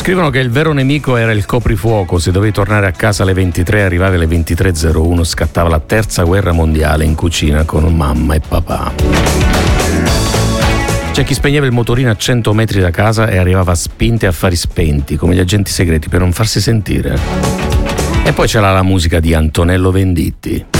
Scrivono che il vero nemico era il coprifuoco. Se dovevi tornare a casa alle 23 e arrivavi alle 23:01, scattava la terza guerra mondiale in cucina con mamma e papà. C'è chi spegneva il motorino a 100 metri da casa e arrivava a spinte e affari spenti, come gli agenti segreti, per non farsi sentire. E poi c'era la musica di Antonello Venditti.